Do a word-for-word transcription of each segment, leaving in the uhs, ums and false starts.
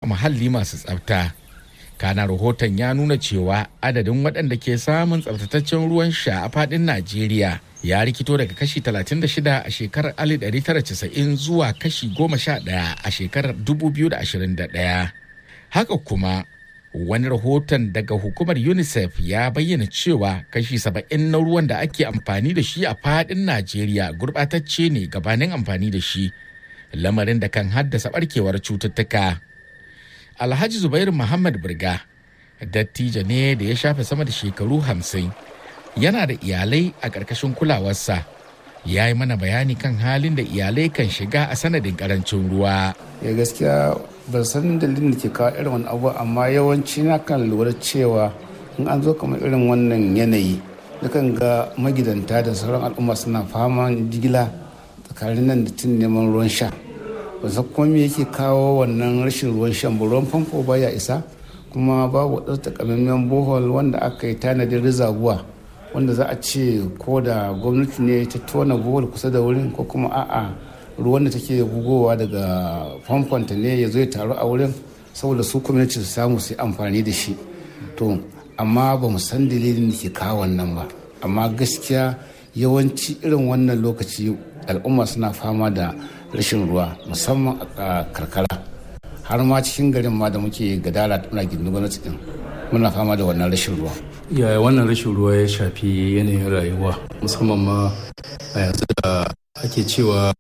muhalli masu tsafta. Kana rahoton ya nuna cewa adadin waɗanda ke samun tsaftataccen ruwan sha a faɗin Najeriya ya rikito daga kashi talatin da shida a shekarar alif ɗari tara casa'in zuwa kashi goma sha ɗaya a shekarar dubu biyu da ashirin da ɗaya. Haka kuma wani rahoton daga hukumar UNICEF ya bayyana cewa kashi saba'in na ruwan da ake amfani da shi a faɗin Najeriya gurɓatacce ne gabanin amfani da shi, lamarin da kan haddasa ɓarkewar cututtuka. Alhaji Zubairu Muhammad Birga, dattijo ne da ya shafe sama da shekaru hamsin, yana da iyalai a ƙarƙashin kulawarsa. Ya yi mana bayani kan halin da iyalai kan shiga a sanadin ƙarancin ruwa. Ya gaskiya ban san dalilin da ke kawo irin wani abu, amma yawanci na kan lura cewa in an zo kamar irin wannan yanayi, nakan ga magidanta da sauran al'umma suna fama jigila tsakanin nan da tun neman ruwan sha. Ban san kuma me yake kawo wannan rashin ruwan shan ba. Ruwan famfo baya isa, kuma babu wadansu takamaiman bohol wanda aka yi tanadin rizabuwa wanda za a ce ko da gwamnati ne ta tona bohol kusa da wurin, ko kuma a'a ruwan da take bugowa daga famfonta ne ya zo ya taru a wurin saboda su gwamnati su samu su yi amfani da shi. To amma ba mu san dalilin da ke kawo wannan ba, amma gaskiya yawanci irin wannan lokaci al'umma suna fama da rashin ruwa, musamman a karkara, har ma cikin garin ma da muke gadara muna gindin gwamnati din muna fama da wannan rashin ruwa. Yaya wannan rashin ruwa ya shafi yanayin rayuwa, musamman ma a yanzu da ake cewa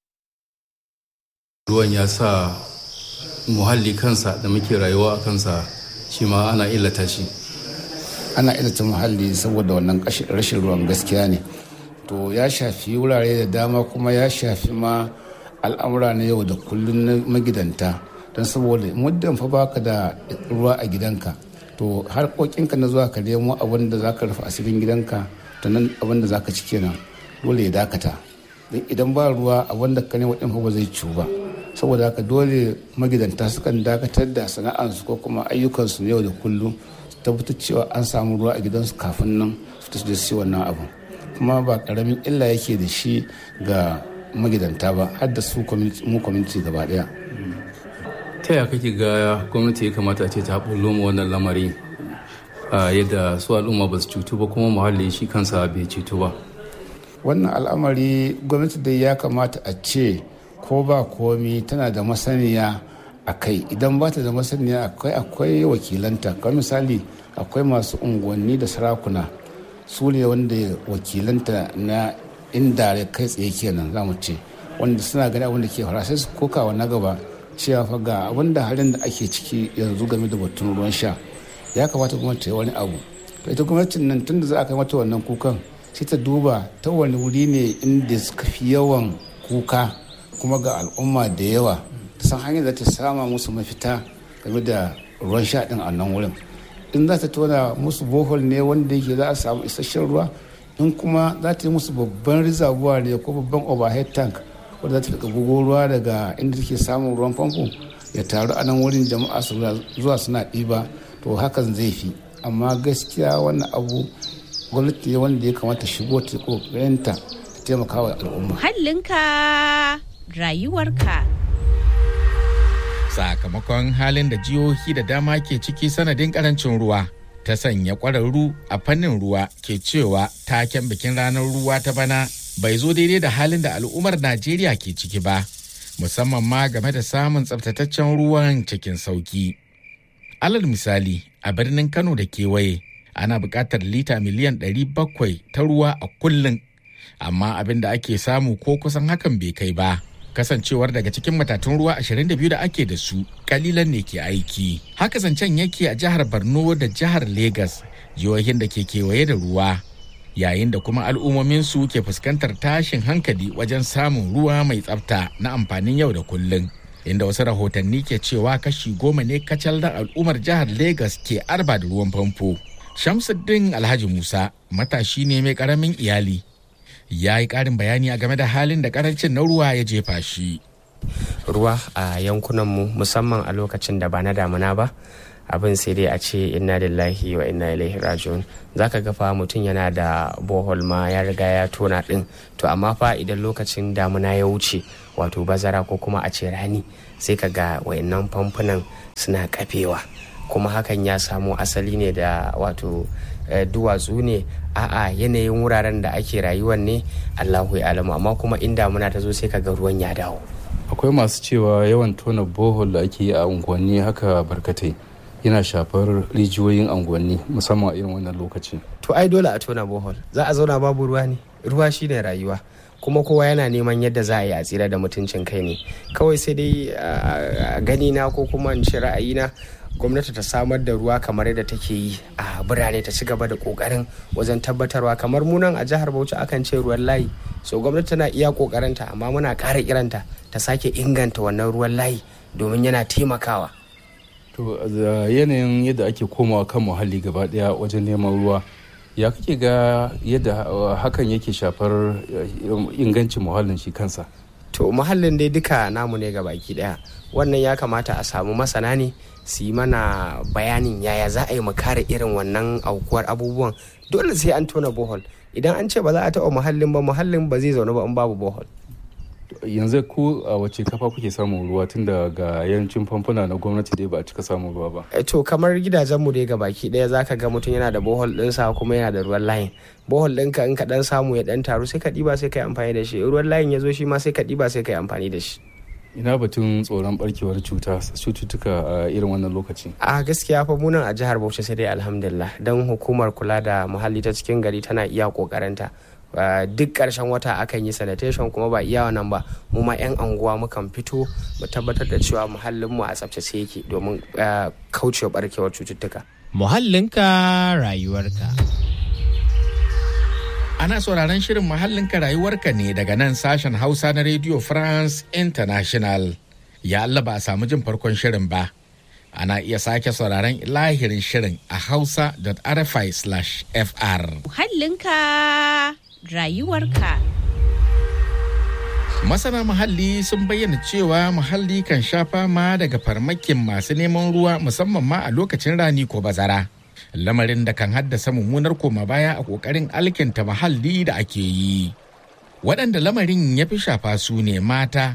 ruwan ya sa muhalli kansa da muke rayuwa a kansa shi ma ana illata shi? Ana illata muhalli saboda wannan rashin ruwan, gaskiya ne. To ya shafi wurare da dama, kuma ya shafi ma al'amura na yau da kullum na magidanta, don saboda muddin fa baka da ruwa a gidanka, to harkokinka na zuwa ka nemo abin da zaka rufe asirin gidanka, to nan abin da zaka ci kenan dole ya dakata. Don idan ba ruwa abin da ka nemo din fa ba zai ciwu ba. Saboda haka dole magidanta sukan dakatar da sana'arsu ko kuma ayyukansu na yau da kullum, su tabbatar cewa an samu ruwa a gidansu kafin nan su tafi da su wannan abu. Kuma ba karamin illa yake da shi ga magidanta ba, har da su mu community gaba daya. Ta yaya kake ga gwamnati ya kamata ce ta bullo mu wannan lamari yadda su al'umma ba su cutu ba, kuma muhalli shi kansa bai cutu ba? Wannan al'amari gwamnati dai ya kamata a ce ko ba komi tana da masaniya a kai. Idan ba ta da masaniya akwai akwai wakilanta, kamar misali akwai masu unguwanni da sarakuna, su ne wanda wakilanta na inda kai tsaye kenan za mu ce, wanda suna gani abin da ke fara sai su kokawa na gaba cewa fa ga abin da halin da ake ciki yanzu game da batun ruwan sha, ya kamata gwamnati ta yi wani abu. To ita gwamnatin nan tun da za a kai mata wannan kukan, sai ta duba ta wani wuri ne inda suka fi yawan kuka kuma ga al'umma da yawa, ta san hanyar da ta sama musu mafita game da ruwan sha din a nan wurin. In za ta tona musu bohol ne wanda yake za a samu isasshen ruwa, in kuma za ta yi musu babban rizabuwa ne ko babban overhead tank wanda za ta fi bugo ruwa daga inda take samun ruwan famfo ya taru a nan wurin, jama'a su zuwa suna ɗiba, to hakan zai fi. Amma gaskiya wannan abu gwamnati ne wanda ya kamata shigo ta kokarinta ta taimaka wa al'umma. Muhallinka rayuwarka. Sakamakon halin da jihohi da dama ke ciki sanadin karancin ruwa, ta sanya ƙwararru a fannin ruwa ke cewa taken bikin ranar ruwa ta bana bai zo daidai da halin da al'ummar Najeriya ke ciki ba, musamman ma game da samun tsaftataccen ruwan cikin sauki. Alal misali, a birnin Kano da kewaye ana buƙatar lita miliyan ɗari bakwai ta ruwa a kullum, amma abin da ake samu ko kusan hakan bai kai ba. Kasancewar daga cikin matatun ruwa ashirin da biyu da ake da su, kalilan ne ke aiki. Haka zancen yake a jihar Borno da jihar Legas, jihohin da ke kewaye da ruwa, yayin da kuma al'ummomin su ke fuskantar tashin hankali wajen samun ruwa mai tsafta na amfanin yau da kullum. Inda wasu rahotanni ke cewa kashi goma ne kacal da al'ummar jihar Legas ke arba da ruwan famfo. Shamsuddin Alhaji Musa, matashi ne mai karamin iyali, ya yi ƙarin bayani a game da halin da ƙarancin na ruwa ya jefa shi. Ruwa a yankunanmu musamman a lokacin da ba na damuna ba, abin sai dai a ce inna lillahi wa inna ilaihi raji'un. Zaka ga fa mutum yana da bohol ma ya riga ya tona din, to amma fa idan lokacin damuna ya wuce, wato bazara ko kuma a ce rani, sai ka ga wayannan famfunan suna kafewa, kuma hakan ya samo asali ne da wato duwatsu ne, a'a yanayin wuraren da ake rayuwar ne, Allahu ya alamu. Amma kuma in damuna ta zo sai ka ga ruwan ya dawo. Akwai masu cewa yawan tona bohol da ake yi a unguwanni haka barkatai yana shafar rijiyoyin unguwanni musamman a irin wannan lokaci. To ai dole a tona bohol, za a zauna babu ruwa ne? Ruwa shine rayuwa, kuma kowa yana neman yadda za a yi a tsira da mutuncin kai ne. Kawai sai dai a gani na ko kuma in ce ra'ayina, gwamnati ta samar da ruwa kamar yadda take yi a birane, ta ci gaba da kokarin wajen tabbatarwa. Kamar munan a jihar Bauchi akan ce ruwan layi, so gwamnati tana iya kokarinta, amma muna ƙara kiranta ta sake inganta wannan ruwan layi domin yana taimakawa. To yanayin yadda ake komawa kan muhalli gaba daya wajen neman ruwa, ya kake ga yadda hakan yake shafar ingancin muhallin shi kansa? To muhallin dai duka namu ne baki daya, wannan ya kamata a samu masana ne su yi mana bayanin yaya za a yi mu kare irin wannan aukuwar abubuwan. Dole sai an tona bohol, idan an ce ba za a taɓa muhallin ba, muhallin ba zai zaune ba in babu bohol. Yanzu ku a wace kafa kuke samun ruwa, tun da ga yancin famfuna na gwamnati dai ba a cika samun ruwa ba? To kamar gidajenmu dai baki daya zaka ga mutum yana da bohol ɗinsa kuma yana da ruwan layin. Bohol ɗinka in ka dan samu ya dan taru sai ka ɗiba sai ka yi amfani da shi, ruwan layin ya zo shi ma sai ka ɗiba sai ka yi amfani da shi. Ina batun tsoron barkewar cuta cututtuka a irin wannan lokaci? A gaskiya fa munan a jihar Bauchi sai dai alhamdulillah, don hukumar kula da muhalli ta cikin gari tana iya kokarinta. Duk ƙarshen wata akan yi sanitation, kuma ba iya wannan ba, mu ma 'yan anguwa mukan fito mu tabbatar da cewa muhallinmu a tsaftace yake domin kaucewa barkewar cututtuka. Muhallinka rayuwarka. Ana sauraron shirin Muhallinka rayuwarka ne daga nan sashen Hausa na Radio France International. Ya Allah ba a samu jin farkon shirin ba. Ana iya sake sauraron lahirin shirin a hausa dot r f i slash f r. Muhallinka rayuwarka. Masana muhalli sun bayyana cewa muhalli kan sha fama daga farmakin masu neman ruwa, musamman ma a lokacin rani ko bazara. Lamarin da kan haddasa mummunar koma baya a ƙoƙarin alkinta muhalli da ake yi. Waɗanda lamarin ya fi shafa su ne mata,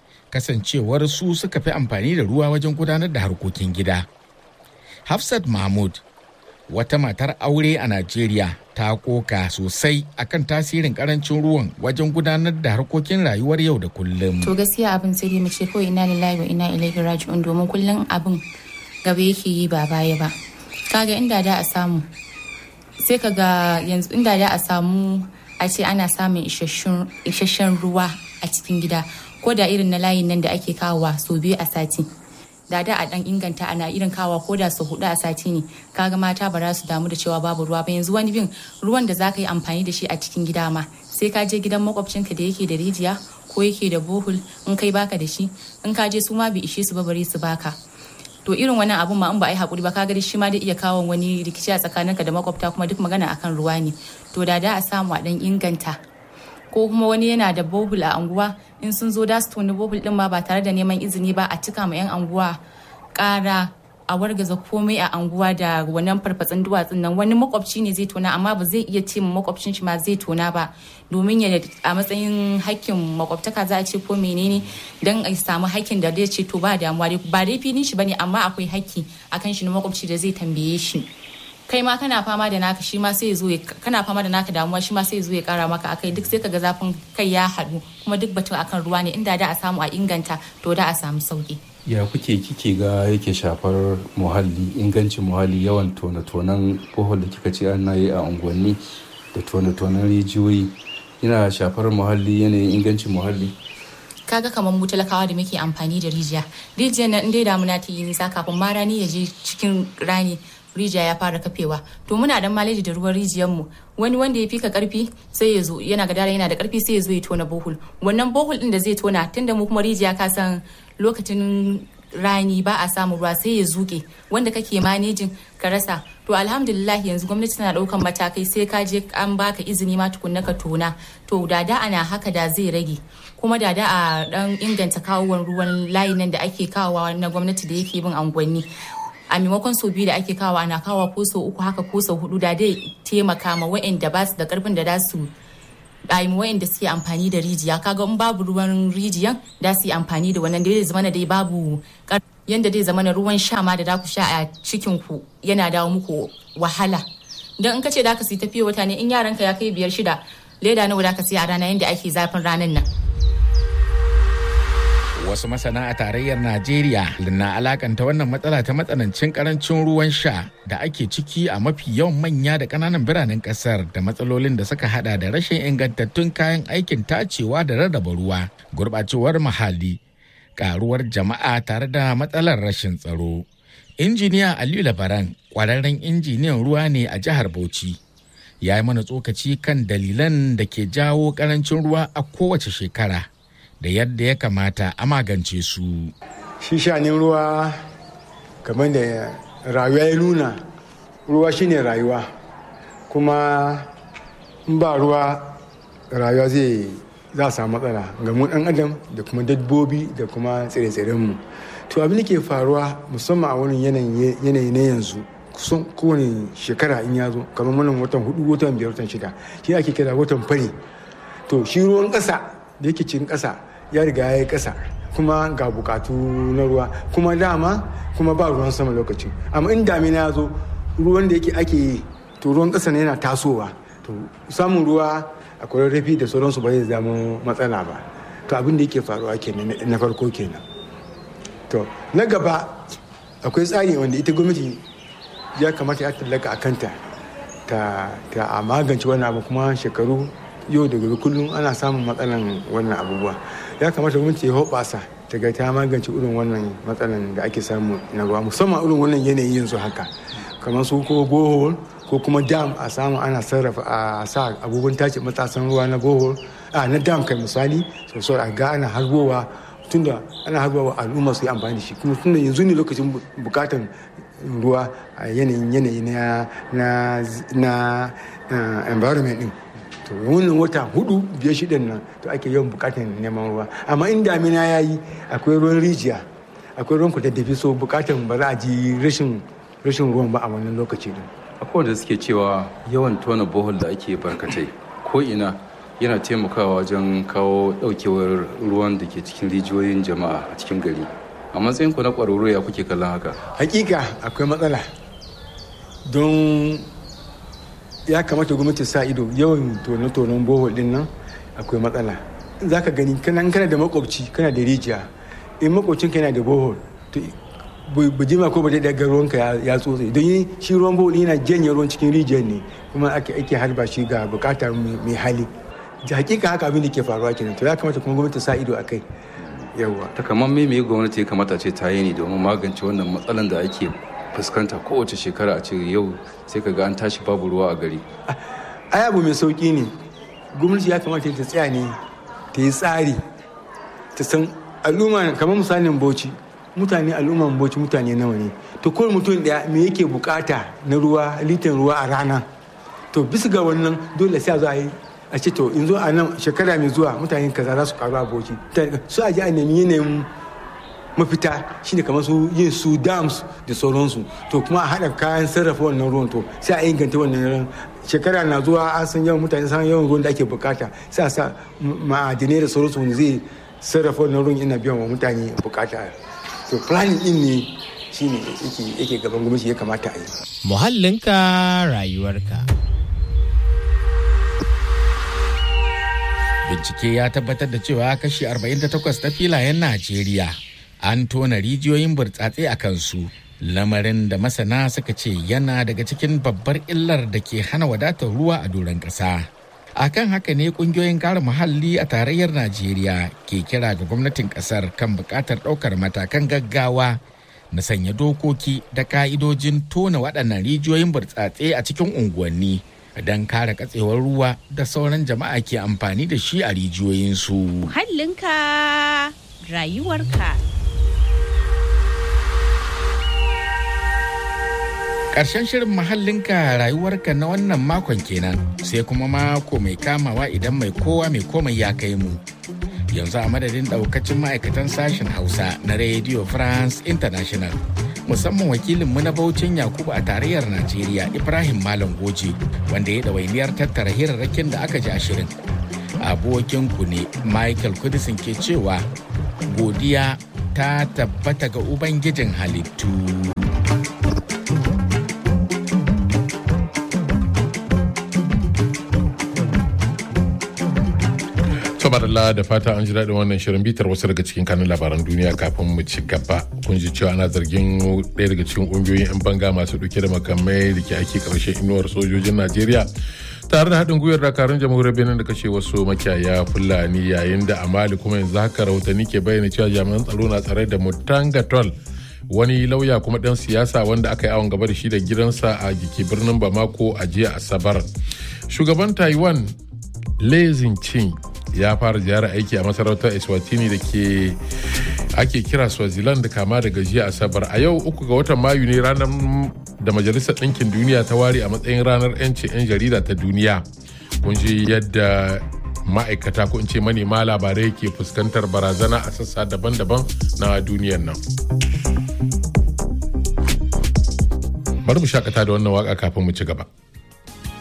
kasancewar su suka fi amfani da ruwa wajen gudanar da harkokin gida. Hafsat Mahmud, wata matar aure a Najeriya, ta koka sosai akan tasirin karancin ruwan wajen gudanar da harkokin rayuwar yau da kullum. To gaskiya abin sai dai mu ce kawai ina lillahi wa ina ilaihi raji'un, domin kullum abin gaba yake yi ba baya ba. Kaga inda da a samu sai kaga yanzu inda da a samu a ce ana samun isasshen ruwa a cikin gida, ko da irin na layin nan da ake kawowa sau biyu a sati, da da a dan inganta ana irin kawowa ko da sau hudu a sati ne, kaga mata ba za su damu da cewa babu ruwa ba. Yanzu wani bin ruwan da zaka yi amfani da shi a cikin gida ma sai ka je gidan makwabcinka da yake da rijiya ko yake da bohol, in kai baka da shi, in ka je su ma bai ishe su ba bare su baka. To irin wannan abun ma in ba a yi hakuri ba, kaga shi ma da iya kawo wani rikici a tsakaninka da makwabta, kuma duk magana akan ruwa ne. To da da a samu a dan inganta, ko kuma wani yana da bohol a anguwa, in sun zo da su toni bohol din ma ba tare da neman izini ba, a cika ma yan anguwa ƙara, a wargaza komai a anguwa da wannan farfatsin duwatsun nan. Wani makwabci ne zai tona amma ba zai iya ce makwabcin shi ma zai tona ba, domin ya a matsayin hakkin makwabtaka za a ce ko menene, dan a samu hakkin da zai ce to ba damuwa dai ba dai filin shi bane, amma akwai hakki akan shi na makwabci da zai tambaye shi. Kai ma kana fama da naka, shi ma sai ya zo kana fama da naka damuwa, shi ma sai ya zo ya kara maka akai, duk sai kaga zafin kai ya haɗu, kuma duk batun akan ruwa ne. Inda da a samu a inganta to da a samu sauki. Ya kuke kike ga yake shafar muhalli, ingancin muhalli, yawan tone-tonen bohol da kika ce ana yi a unguwanni da tone-tonen rijiyoyi, yana shafar muhalli, yanayin ingancin muhalli? Kaga kamar mu talakawa da muke amfani da rijiya, rijiyar nan dai damuna ta yi nisa kafin ma rani ya je cikin rani rijiya ya fara kafewa. To muna dan maleji da ruwan rijiyar mu, wani wanda ya fika karfi sai ya zo, yana gadara yana da karfi sai ya zo ya tona bohol. Wannan bohol din da zai tona, tunda mu kuma rijiya ka san lokacin rani ba a samu ruwa, sai ya zuke, wanda kake manejin ka rasa. To alhamdulillah yanzu gwamnati tana daukan matakai, sai ka je an baka izini ma tukunna ka tona. To da da ana haka da zai rage, kuma da da a dan inganta kawowar ruwan layi nan da ake kawowa na gwamnati da yake bin angwanni, a maimakon sau biyu da ake kawo ana kawo ko sau uku haka ko sau hudu, da dai taimaka ma wa'anda ba su da karfin da za su ɗayin wayanda suke amfani da rijiya kaga in babu ruwan rijiyan da su yi amfani da wannan da zai zama dai babu yanda dai zama ruwan sha ma da da ku sha a cikin ku yana dawo muku wahala don in ka ce da ka sai tafiya wata ne in yaranka ya kai biyar shida leda nawa da ka sai a rana yanda ake zafin ranan nan. Wasu masana a tarayyar Najeriya na alakanta wannan matsala ta matsanancin karancin ruwan sha da ake ciki a mafi yawan manya da ƙananan biranen ƙasar da matsalolin da suka hada da rashin ingantattun kayan aikin tacewa da rarraba ruwa, gurɓacewar muhalli, ƙaruwar jama'a tare da matsalar rashin tsaro. Injiniya Aliyu Labaran, ƙwararren injiniyan ruwa ne a jihar Bauchi, ya yi mana tsokaci kan dalilan da ke jawo ƙarancin ruwa a kowace shekara. Da yadda ya kamata a magance su. Shi shanin ruwa kamar da rayuwa ya nuna, ruwa shine rayuwa, kuma in ba ruwa rayuwa zai za a samu matsala ga mu ɗan adam da kuma dabbobi da kuma tsire-tsirenmu. To abin da ke faruwa musamman a wani yanayi na yanzu kusan kowane shekara in ya zo kamar wannan watan hudu watan biyar watan shida shi ake kira watan fari. To shi ruwan ƙasa da yake cikin ƙasa ya riga ya yi ƙasa kuma ga bukatu na ruwa kuma dama kuma ba ruwan sama lokacin amma in damina ya zo ruwan da yake ake yi to ruwan ƙasa ne yana tasowa to samun ruwa a kwararrafi da sauransu ba zai zama matsala ba to abin da yake faruwa kenan na farko kenan. To na gaba akwai tsari wanda ita gwamnati ya kamata ya tallaka a kanta ta a magance wannan abu kuma shekaru yau da gobe kullum ana samun matsalan wannan abubuwa ya kamata gwamnati ya hoɓasa ta ga ta magance irin wannan matsalan da ake samu na ruwa musamman irin wannan yanayi yanzu haka kamar su ko bohol ko kuma dam a samu ana sarrafa a sa abubuwan tace matasan ruwa na bohol a na dam kai misali sosai a ga ana harbowa tunda ana harbowa al'umma su yi amfani da shi kuma tunda yanzu ne lokacin bukatan ruwa a yanayin yanayi na na environment din. To wannan wata hudu biyar shidan nan to ake yawan bukatar neman ruwa amma in damina ya yi akwai ruwan rijiya akwai ruwan kudaddafi so bukatar ba za a ji rashin rashin ruwan ba a wannan lokaci din. Akwai wanda suke cewa yawan tona bohol da ake barkatai ko ina yana taimakawa wajen kawo daukewar ruwan da ke cikin rijiyoyin jama'a a cikin gari. A matsayin ku na kwararru ya kuke kallon haka? Hakika akwai matsala don ya kamata gwamnati sa ido yawan tone-tonen bohol din nan akwai matsala. Za ka gani kana da makwabci kana da rijiya in makwabcin kana da bohol to bujima ko ba da daga ruwanka ya tsotse don shi ruwan bohol yana janye ruwan cikin rijiyar ne kuma ake ake harba shi ga bukata mai hali. Hakika haka abin da ke faruwa kenan to ya kamata kuma gwamnati sa ido akai. Yawa takamaiman me gwamnati ya kamata ce ta yi ne domin magance wannan matsalan da ake fuskanta kowace shekara a ce yau sai ka ga an tashi babu ruwa a gari. Ai abu mai sauki ne gwamnati ya kamata ta tsaya ne ta yi tsari ta san al'umma kamar misalin Bauchi mutane al'umman Bauchi mutane nawa ne to kowane mutum daya me yake bukata na ruwa litan ruwa a rana to bisa ga wannan dole sai a zo a yi a ce to in zo a nan shekara mai zuwa mutane kaza za su karu a Bauchi su a ji a nemi yanayin mafita shine kamar su yin su dams da sauransu to kuma a haɗa kayan sarrafa wannan ruwan to sai a inganta wannan ruwan shekara na zuwa an san yawan mutane san yawan ruwan da ake bukata sai a sa ma'adinai da sauransu wanda zai sarrafa wannan ruwan yana biyan wa mutane bukata to planning din ne shine yake yake gaban gwamnati ya kamata a yi. Muhallinka rayuwarka. Bincike ya tabbatar da cewa kashi arba'in da takwas na filayen Najeriya an tona rijiyoyin burtsatse a kansu, lamarin da masana suka ce yana daga cikin babbar illar da ke hana wadatar ruwa a doron ƙasa. Akan haka ne ƙungiyoyin kare muhalli a tarayyar Najeriya ke kira ga gwamnatin ƙasar kan buƙatar ɗaukar matakan gaggawa na sanya dokoki da ka'idojin tona waɗannan rijiyoyin burtsatse a cikin unguwanni don kare katsewar ruwa da sauran jama'a ke amfani da shi a rijiyoyinsu. Muhallinka rayuwarka. Ƙarshen shirin muhallinka rayuwarka na wannan makon kenan sai kuma mako mai kamawa idan mai kowa mai komai ya kai mu. Yanzu a madadin ɗaukacin ma'aikatan sashen Hausa na Radio France International. Musamman wakilinmu na Bauchin Yakubu a tarayyar Najeriya Ibrahim Malam Goje wanda ya ɗawainiyar tattara hirarrakin da aka ji a shirin. abokinku ne Michael Kudisin ke cewa godiya ta tabbata ga Ubangijin halittu. Sabarallah da fata an ji daɗin wannan shirin bitar wasu daga cikin kanun labaran duniya kafin mu ci gaba. Kun ji cewa ana zargin ɗaya daga cikin ƙungiyoyin 'yan banga masu ɗauke da makamai da ke ake ƙarshen inuwar sojojin Najeriya tare da haɗin gwiwar dakarun jamhuriyar Benin da kashe wasu makiyaya Fulani, yayin da a Mali kuma yanzu haka rahotanni ke bayyana cewa jami'an tsaro na tsare da Mutanga Tol, wani lauya kuma ɗan siyasa wanda aka yi awon gaba da shi da gidansa a jiki birnin Bamako a jiya Asabar. Shugaban Taiwan Lee Zin-chin ya fara ziyarar aiki a masarautar Eswatini da ke ake kira Swaziland kama daga jiya Asabar. A yau uku ga watan Mayu ne ranar da Majalisar Ɗinkin Duniya ta ware a matsayin ranar 'yancin 'yan jarida ta duniya. Kun ji yadda ma'aikata ko in ce manema labarai ke fuskantar barazana a sassa daban-daban na duniyar nan. Bari mu shakata da wannan waka kafin mu ci gaba.